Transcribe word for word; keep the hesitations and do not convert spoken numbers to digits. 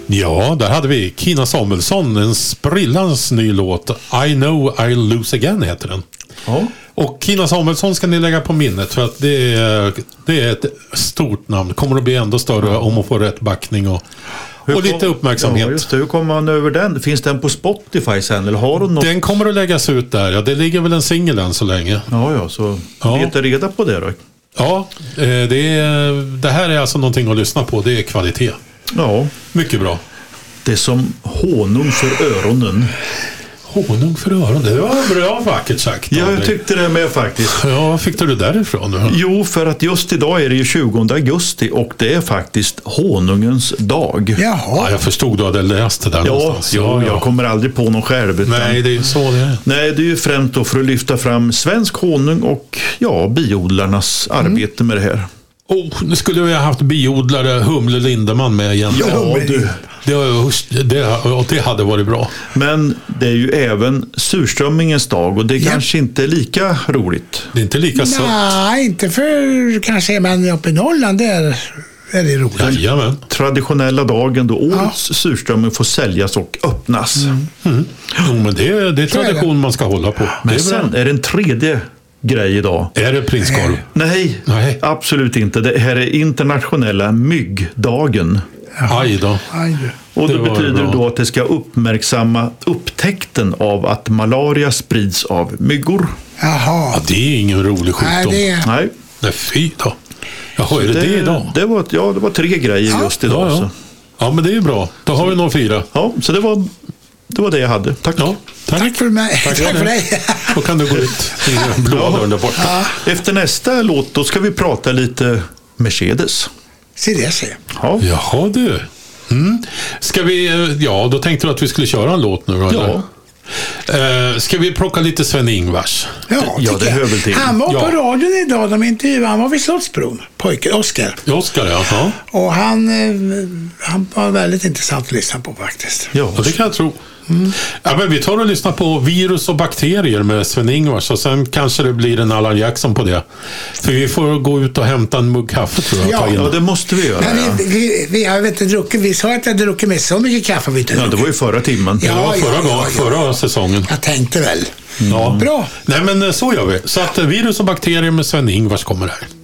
Ja, där hade vi Kina Samuelsson, en sprillans ny låt. I know I'll lose again heter den. Ja. Och Kina Samuelsson ska ni lägga på minnet för att det är, det är ett stort namn. Kommer att bli ändå större om att få rätt backning och, och lite uppmärksamhet. Ja, just det. Hur kommer man över den? Finns den på Spotify sen? Eller har hon något? Den kommer att läggas ut där. Ja, det ligger väl en singel än så länge. Ja, ja, så Ja. vet jag reda på det då. Ja, eh, det, är, det här är alltså någonting att lyssna på. Det är kvalitet. Ja, Mycket bra. det är som honung för öronen. Honung för öronen, det var bra vackert sagt. Ja, jag André. tyckte det med faktiskt. Ja, vad fick du det därifrån nu? Jo, för att just idag är det ju tjugonde augusti och det är faktiskt honungens dag. Ja, Jaha. jag förstod du hade läst det där Ja, någonstans. ja, jag kommer aldrig på någon själv. Utan, Nej, det är ju så det är. nej, det är ju främst då för att lyfta fram svensk honung och ja, biodlarnas arbete med det här. Oh, nu skulle vi ha haft biodlare Humle Lindeman med igen. Ja, du. Det, det, det hade varit bra. Men det är ju även surströmmingens dag och det Ja. kanske inte är lika roligt. Det är inte lika sött. Nej, inte för kanske, men uppe i Norrland där är det roligt. Jajamän. Traditionella dagen då årets surströmming får säljas och öppnas. Mm. Jo, men det, är- det är Så är det. tradition man ska hålla på. Men det är, sen bra. är det en tredje grej idag. Är det prinskorv? Nej, Nej. absolut inte. Det här är internationella myggdagen. Aj då. Aj, du. Och Det det var betyder bra. då att det ska uppmärksamma upptäckten av att malaria sprids av myggor. Ja, Jaha. det är ingen rolig sjukdom. Nej, det är... Nej, Nej, fy då. Jaha, är det det, idag? Det var, ja, det var tre grejer Ja. just idag. Ja, ja. Så. ja, men det är ju bra. Då har vi någon fira. Ja, så det var, det var det jag hade. Tack. Ja, tack. Tack för mig. Tack, för dig. Då kan du gå ut i blå dörren där borta. Efter nästa låt då ska vi prata lite Mercedes. Se det, se. Ja, Jaha du. Mm. Ska vi, eh, ja, då tänkte du att vi skulle köra en låt nu då, Ja. eller? Eh, ska vi plocka lite Sven-Ingvars? Ja, Ja, tycker det jag. hör väl till. Han var Ja. på radion idag, de intervjuade, han var vid Slottsbron, pojken, Oskar. Oskar, ja. Ja. Och han, eh, han var väldigt intressant att lyssna på faktiskt. ja. Ja, det kan jag tro. Ja, men vi tar och lyssnar på virus och bakterier med Sven-Ingvars och sen kanske det blir en Allan Jackson på det. För vi får gå ut och hämta en mugg kaffe tror jag. Ja, ta in. ja, det måste vi göra. Men Ja. vi, vi, vi har inte druckit, vi sa att jag hade druckit med så mycket kaffe vi inte Ja, det druckit. var ju förra timmen. Det var Ja, förra, ja, gången, ja, ja. förra säsongen. Jag tänkte väl. Ja. Bra. Nej, men så gör vi. Så att eh, virus och bakterier med Sven-Ingvars kommer här.